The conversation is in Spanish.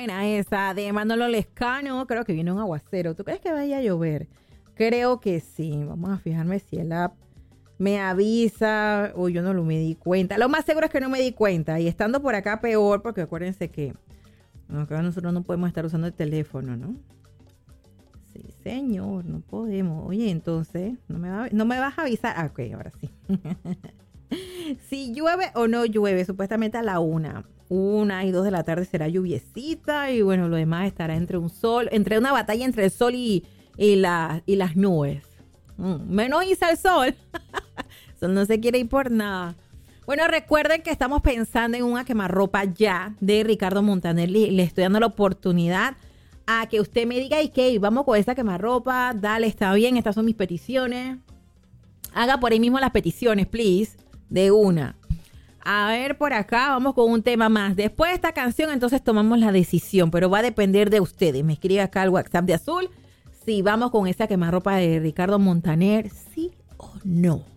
buena esa de Manolo Lescano. Creo que viene un aguacero. ¿Tú crees que vaya a llover? Creo que sí. Vamos a fijarme si el app me avisa o yo no lo me di cuenta. Lo más seguro es que no me di cuenta. Y estando por acá peor, porque acuérdense que acá nosotros no podemos estar usando el teléfono, ¿no? Sí, señor, no podemos. Oye, entonces, no me vas a avisar. Ah, ok, ahora sí. Si llueve o no llueve, supuestamente a la 1 y 2 de la tarde será lluviecita y bueno, lo demás estará entre una batalla entre el sol y las nubes. Menos Isa el sol. Eso no se quiere ir por nada. Bueno, recuerden que estamos pensando en una quemarropa ya de Ricardo Montaner. Le estoy dando la oportunidad a que usted me diga, ¿y vamos con esa quemarropa? Dale, está bien, estas son mis peticiones. Haga por ahí mismo las peticiones, please, de una. A ver, por acá vamos con un tema más. Después de esta canción, entonces tomamos la decisión, pero va a depender de ustedes. Me escribe acá al WhatsApp de Azul si vamos con esa quemarropa de Ricardo Montaner, sí o no.